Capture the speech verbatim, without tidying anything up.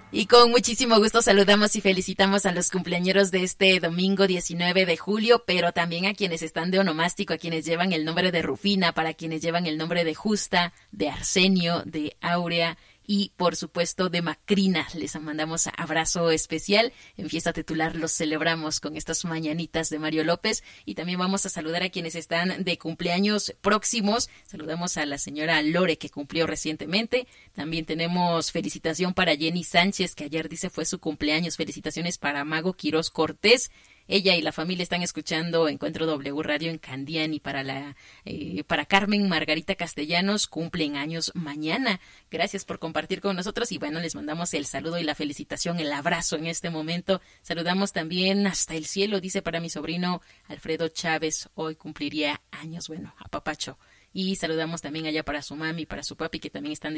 Y con muchísimo gusto saludamos y felicitamos a los cumpleañeros de este domingo diecinueve de julio, pero también a quienes están de onomástico, a quienes llevan el nombre de Rufina, para quienes llevan el nombre de Justa, de Arsenio, de Áurea y por supuesto de Macrina. Les mandamos abrazo especial. En Fiesta Titular los celebramos con estas mañanitas de Mario López y también vamos a saludar a quienes están de cumpleaños próximos. Saludamos a la señora Lore, que cumplió recientemente. También tenemos felicitación para Jenny Sánchez, que ayer dice fue su cumpleaños. Felicitaciones para Mago Quirós Cortés. Ella y la familia están escuchando Encuentro W Radio en Candián, y para la eh, para Carmen Margarita Castellanos cumplen años mañana. Gracias por compartir con nosotros y bueno, les mandamos el saludo y la felicitación, el abrazo en este momento. Saludamos también hasta el cielo, dice para mi sobrino Alfredo Chávez, hoy cumpliría años, bueno, a papacho. Y saludamos también allá para su mami, para su papi, que también están